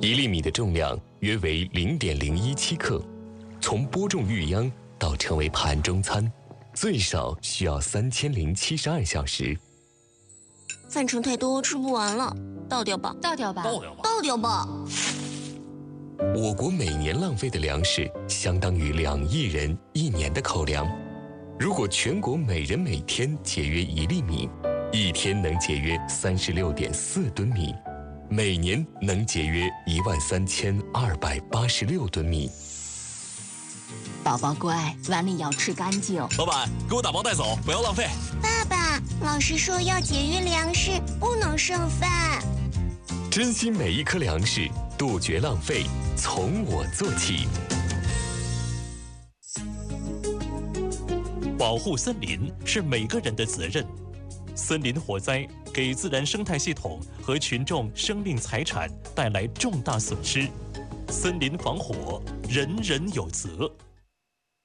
1粒米的重量约为0.017克，从播种育秧到成为盘中餐，最少需要3072小时。 饭盛太多，吃不完了，倒掉吧， 倒掉吧， 倒掉吧。 我国每年浪费的粮食相当于2亿人1年的口粮。如果全国每人每天节约1粒米，一天能节约36.4吨米，每年能节约13286吨米。 宝宝乖，碗里要吃干净。 老板，给我打包带走，不要浪费。 爸爸，老师说要节约粮食，不能剩饭。 珍惜每一颗粮食，杜绝浪费，从我做起。 保护森林是每个人的责任。森林火灾给自然生态系统和群众生命财产带来重大损失，森林防火人人有责。